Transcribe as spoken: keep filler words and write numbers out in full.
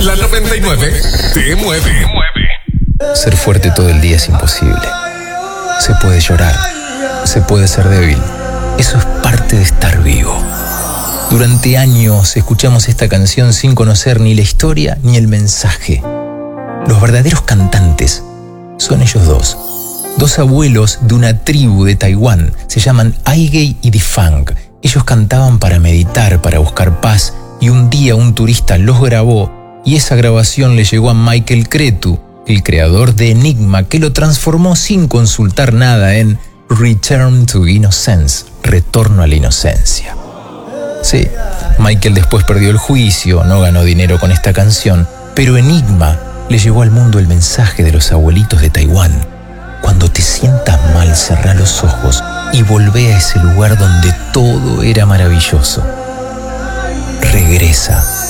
La noventa y nueve te mueve. Ser fuerte todo el día es imposible. Se puede llorar, se puede ser débil. Eso es parte de estar vivo. Durante años escuchamos esta canción sin conocer ni la historia ni el mensaje. Los verdaderos cantantes son ellos dos. Dos abuelos de una tribu de Taiwán. Se llaman Aigei y Difang. Ellos cantaban para meditar, para buscar paz, y un día un turista los grabó y esa grabación le llegó a Michael Cretu, el creador de Enigma, que lo transformó sin consultar nada en Return to Innocence, retorno a la inocencia. Sí, Michael después perdió el juicio, no ganó dinero con esta canción, pero Enigma le llevó al mundo el mensaje de los abuelitos de Taiwán. Cuando te sientas mal, cerrá los ojos y volvé a ese lugar donde todo era maravilloso. Regresa.